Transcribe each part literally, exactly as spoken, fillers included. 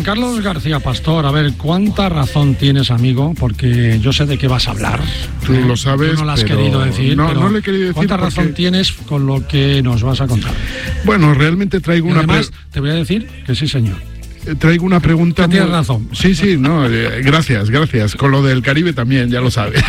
Carlos García Pastor, a ver, ¿cuánta razón tienes, amigo? Porque yo sé de qué vas a hablar. Tú lo sabes, Tú no lo has pero... querido decir. No, pero no le he querido decir. ¿Cuánta porque... razón tienes con lo que nos vas a contar? Bueno, realmente traigo y una... además, pre... te voy a decir que sí, señor. Traigo una pregunta... Tienes muy... razón. Sí, sí, no, eh, gracias, gracias. Con lo del Caribe también, ya lo sabes.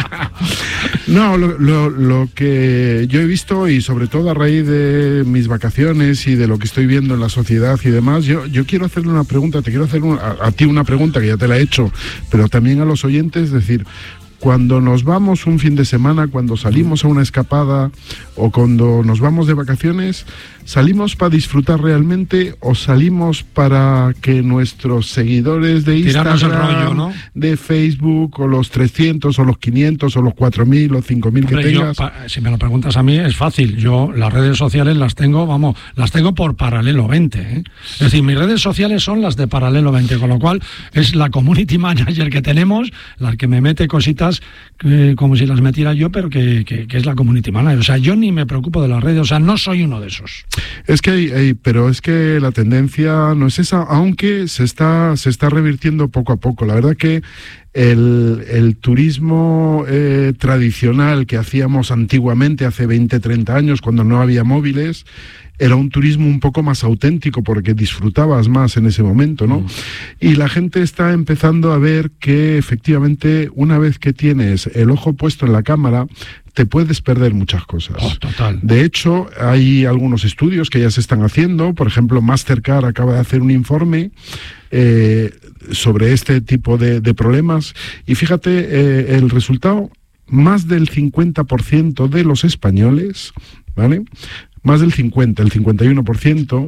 No, lo, lo, lo que yo he visto, y sobre todo a raíz de mis vacaciones y de lo que estoy viendo en la sociedad y demás, yo, yo quiero hacerle una pregunta, te quiero hacer una, a, a ti una pregunta que ya te la he hecho, pero también a los oyentes, es decir... Cuando nos vamos un fin de semana, cuando salimos a una escapada o cuando nos vamos de vacaciones, ¿salimos para disfrutar realmente o salimos para que nuestros seguidores de Instagram, el rollo, ¿no? de Facebook, o los trescientos o los quinientos o los cuatro mil o cinco mil que tengas? Yo, pa, si me lo preguntas a mí, es fácil. Yo las redes sociales las tengo, vamos, las tengo por Paralelo veinte. ¿eh? Es decir, mis redes sociales son las de Paralelo veinte, con lo cual es la community manager que tenemos, la que me mete cositas Eh, como si las metiera yo, pero que, que, que es la community manager. O sea, yo ni me preocupo de las redes, o sea, no soy uno de esos. Es que hay, hay, pero es que la tendencia no es esa, aunque se está, se está revirtiendo poco a poco. La verdad que el, el turismo eh, tradicional que hacíamos antiguamente, hace veinte, treinta años, cuando no había móviles, era un turismo un poco más auténtico porque disfrutabas más en ese momento, ¿no? Mm. Y la gente está empezando a ver que efectivamente una vez que tienes el ojo puesto en la cámara, te puedes perder muchas cosas. Oh, total. De hecho, hay algunos estudios que ya se están haciendo. Por ejemplo, Mastercard acaba de hacer un informe eh, sobre este tipo de, de problemas. Y fíjate, eh, el resultado, más del cincuenta por ciento de los españoles, ¿vale?, más del cincuenta, el cincuenta y uno por ciento,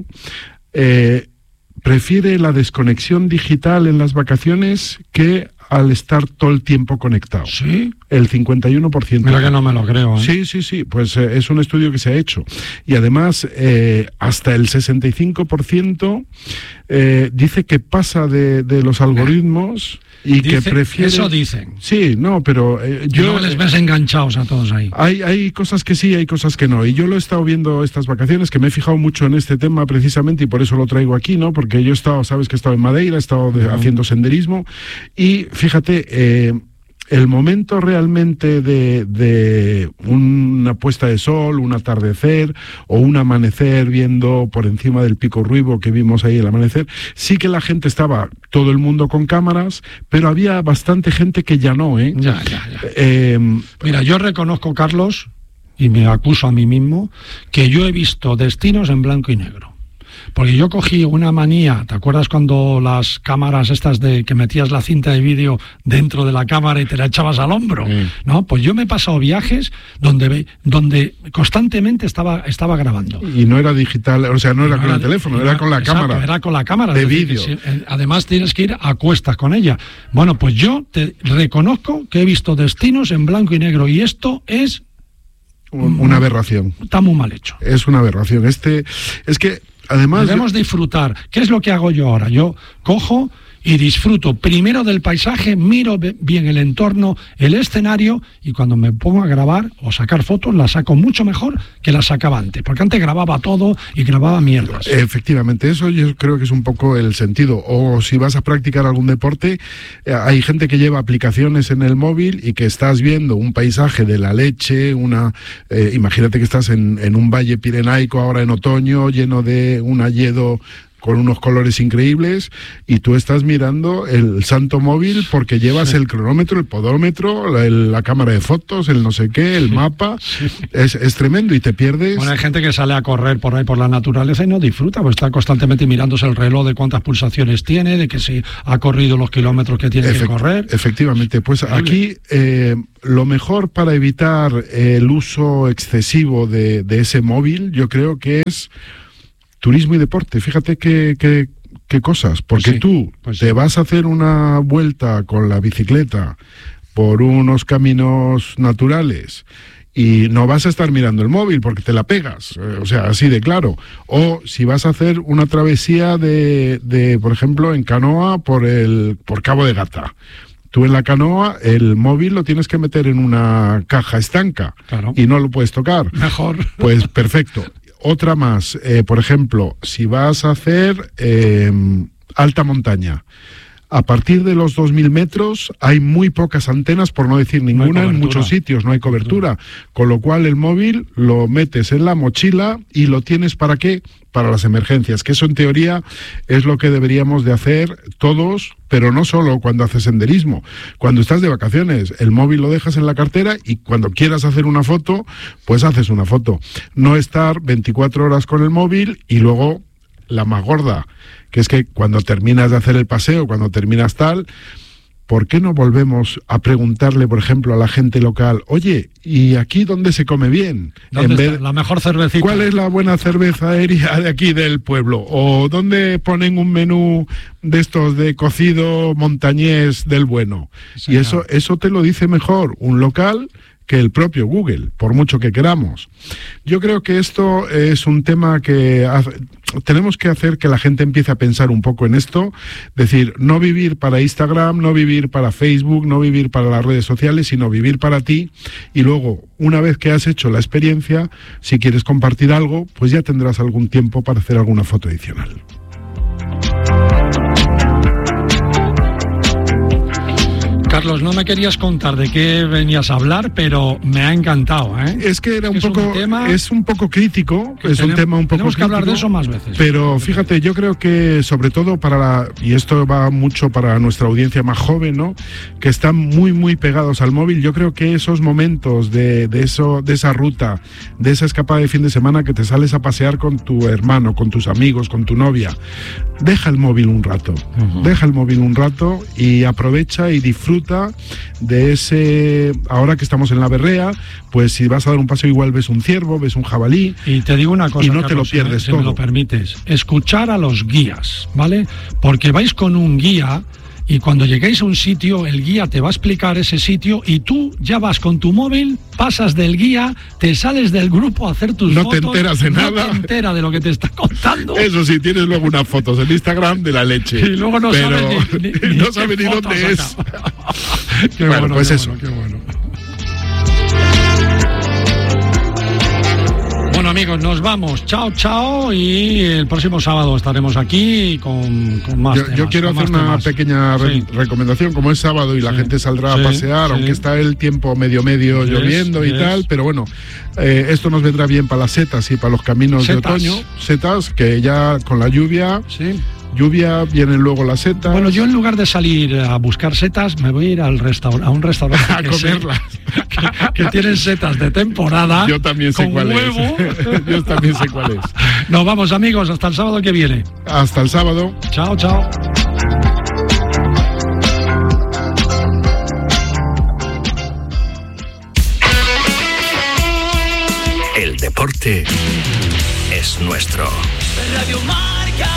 eh, prefiere la desconexión digital en las vacaciones que al estar todo el tiempo conectado. ¿Sí? El cincuenta y uno por ciento. Mira que no me lo creo. ¿eh? Sí, sí, sí, pues eh, es un estudio que se ha hecho. Y además, eh, hasta el sesenta y cinco por ciento eh, dice que pasa de, de los algoritmos... Y Dice, que prefiere... Eso dicen. Sí, no, pero eh, yo... No les ves enganchados a todos ahí. Hay, hay cosas que sí, hay cosas que no. Y yo lo he estado viendo estas vacaciones, que me he fijado mucho en este tema precisamente, y por eso lo traigo aquí, ¿no? Porque yo he estado, sabes que he estado en Madeira, he estado de, uh-huh. haciendo senderismo, y fíjate... Eh, el momento realmente de, de una puesta de sol, un atardecer o un amanecer viendo por encima del Pico Ruivo que vimos ahí el amanecer, sí que la gente estaba, todo el mundo con cámaras, pero había bastante gente que ya no, ¿eh? Ya, ya, ya. Eh, Mira, yo reconozco, Carlos, y me acuso a mí mismo, que yo he visto destinos en blanco y negro. Porque yo cogí una manía, ¿te acuerdas cuando las cámaras estas de que metías la cinta de vídeo dentro de la cámara y te la echabas al hombro? Sí. ¿No? Pues yo me he pasado viajes donde, donde constantemente estaba, estaba grabando. Y no era digital, o sea, no era no con era, el teléfono, era, era con la exacto, cámara. Era con la cámara. De vídeo. Si, además tienes que ir a cuestas con ella. Bueno, pues yo te reconozco que he visto destinos en blanco y negro y esto es... Una aberración. Está muy mal hecho. Es una aberración. Este, es que... Además, debemos disfrutar. ¿Qué es lo que hago yo ahora? Yo cojo y disfruto primero del paisaje, miro bien el entorno, el escenario, y cuando me pongo a grabar o sacar fotos, las saco mucho mejor que las sacaba antes, porque antes grababa todo y grababa mierdas. Efectivamente, eso yo creo que es un poco el sentido. O si vas a practicar algún deporte, eh, hay gente que lleva aplicaciones en el móvil y que estás viendo un paisaje de la leche, una eh, imagínate que estás en, en un valle pirenaico ahora en otoño, lleno de un hayedo con unos colores increíbles, y tú estás mirando el santo móvil porque llevas sí. el cronómetro, el podómetro, la, el, la cámara de fotos, el no sé qué, el sí. mapa, sí. Es, es tremendo y te pierdes. Bueno, hay gente que sale a correr por ahí por la naturaleza y no disfruta, pues está constantemente mirándose el reloj de cuántas pulsaciones tiene, de que si ha corrido los kilómetros que tiene Efect- que correr. Efectivamente, pues aquí eh, lo mejor para evitar el uso excesivo de, de ese móvil, yo creo que es turismo y deporte. Fíjate qué, qué, qué cosas, porque pues sí, tú pues te sí. vas a hacer una vuelta con la bicicleta por unos caminos naturales y no vas a estar mirando el móvil porque te la pegas, eh, o sea, así de claro. O si vas a hacer una travesía de, de por ejemplo, en canoa por el por Cabo de Gata. Tú en la canoa, el móvil lo tienes que meter en una caja estanca, claro, y no lo puedes tocar. Mejor. Pues perfecto. Otra más, eh, por ejemplo, si vas a hacer eh, alta montaña. A partir de los dos mil metros hay muy pocas antenas, por no decir ninguna, no en muchos sitios, no hay cobertura. Con lo cual el móvil lo metes en la mochila y lo tienes ¿para qué? Para las emergencias, que eso en teoría es lo que deberíamos de hacer todos, pero no solo cuando haces senderismo. Cuando estás de vacaciones, el móvil lo dejas en la cartera y cuando quieras hacer una foto, pues haces una foto. No estar veinticuatro horas con el móvil y luego la más gorda, que es que cuando terminas de hacer el paseo, cuando terminas tal, ¿por qué no volvemos a preguntarle, por ejemplo, a la gente local, oye, ¿y aquí dónde se come bien? ¿Dónde en está vez, la mejor cervecita? ¿Cuál es la buena cerveza aérea de aquí del pueblo? ¿O dónde ponen un menú de estos de cocido montañés del bueno? Sí, y eso, eso te lo dice mejor un local que el propio Google, por mucho que queramos. Yo creo que esto es un tema que hace, tenemos que hacer que la gente empiece a pensar un poco en esto, decir, no vivir para Instagram, no vivir para Facebook, no vivir para las redes sociales, sino vivir para ti, y luego, una vez que has hecho la experiencia, si quieres compartir algo, pues ya tendrás algún tiempo para hacer alguna foto adicional. Carlos, no me querías contar de qué venías a hablar, pero me ha encantado, ¿eh? Es que era un es poco, un tema es un poco crítico, es tenemos, un tema un poco tenemos que crítico, hablar de eso más veces. Pero fíjate, yo creo que sobre todo para la, y esto va mucho para nuestra audiencia más joven, ¿no? Que están muy muy pegados al móvil. Yo creo que esos momentos de, de eso, de esa ruta, de esa escapada de fin de semana que te sales a pasear con tu hermano, con tus amigos, con tu novia, deja el móvil un rato, uh-huh. deja el móvil un rato y aprovecha y disfruta de ese, ahora que estamos en la berrea, pues si vas a dar un paseo igual ves un ciervo, ves un jabalí. Y te digo una cosa, y no Carlos, te lo pierdes si todo. me lo permites, escuchar a los guías, ¿vale? Porque vais con un guía y cuando lleguéis a un sitio, el guía te va a explicar ese sitio y tú ya vas con tu móvil, pasas del guía, te sales del grupo a hacer tus no fotos. No te enteras de no nada. No te enteras de lo que te está contando. Eso sí, tienes luego unas fotos en Instagram de la leche. Y luego no pero sabes ni, ni, ni, no sabes ni dónde es. Qué bueno, bueno, pues qué eso. Bueno, qué bueno. Bueno, amigos, nos vamos. Chao, chao. Y el próximo sábado estaremos aquí con, con más Yo, temas, yo quiero hacer una temas. pequeña re- sí. recomendación. Como es sábado y la sí. gente saldrá sí. a pasear, sí. aunque está el tiempo medio medio yes. lloviendo y yes. tal, pero bueno, eh, esto nos vendrá bien para las setas y para los caminos setas. de otoño. Setas, que ya con la lluvia... Sí. Lluvia, vienen luego las setas. Bueno, yo en lugar de salir a buscar setas, me voy a ir al restaur- a un restaurante a comerlas. Que, que tienen setas de temporada. Yo también sé con cuál huevo. es. Yo también sé cuál es. Nos vamos, amigos, hasta el sábado que viene. Hasta el sábado. Chao, chao. El deporte es nuestro. Radio Marca.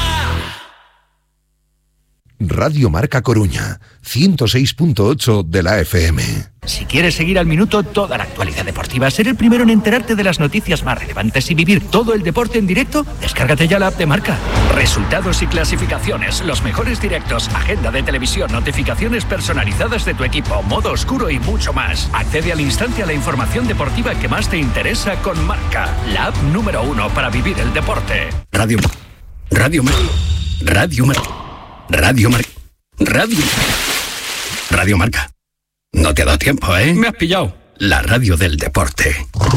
Radio Marca Coruña, ciento seis punto ocho de la F M. Si quieres seguir al minuto toda la actualidad deportiva, ser el primero en enterarte de las noticias más relevantes y vivir todo el deporte en directo, descárgate ya la app de Marca. Resultados y clasificaciones, los mejores directos, agenda de televisión, notificaciones personalizadas de tu equipo, modo oscuro y mucho más. Accede al instante a la información deportiva que más te interesa con Marca, la app número uno para vivir el deporte. Radio, Radio Marca, Radio Marca, Radio Marca, Radio, Radio Marca. No te ha dado tiempo, ¿eh? Me has pillado. La radio del deporte.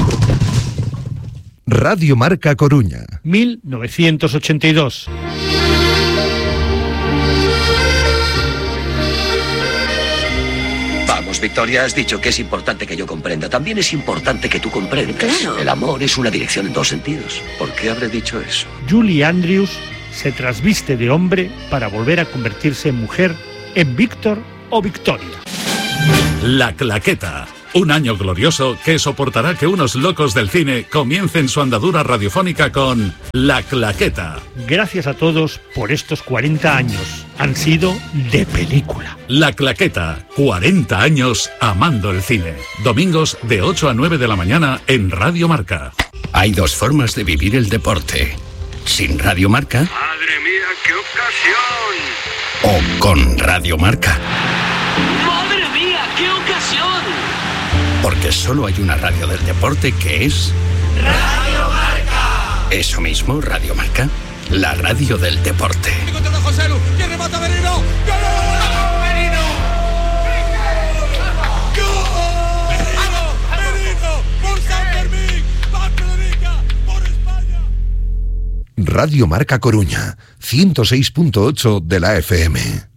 Radio Marca Coruña. mil novecientos ochenta y dos. Vamos, Victoria, has dicho que es importante que yo comprenda. También es importante que tú comprendas. Claro. El amor es una dirección en dos sentidos. ¿Por qué habré dicho eso? Julie Andrews se trasviste de hombre para volver a convertirse en mujer, en Víctor o Victoria. La Claqueta. Un año glorioso que soportará que unos locos del cine comiencen su andadura radiofónica con La Claqueta. Gracias a todos por estos cuarenta años. Han sido de película. La Claqueta. cuarenta años amando el cine. Domingos de ocho a nueve de la mañana en Radio Marca. Hay dos formas de vivir el deporte. Sin Radio Marca. ¡Madre mía, qué ocasión! O con Radio Marca. ¡Madre mía, qué ocasión! Porque solo hay una radio del deporte que es... ¡Radio Marca! Eso mismo, Radio Marca. La radio del deporte. ¡José Lu! Radio Marca Coruña, ciento seis punto ocho de la F M.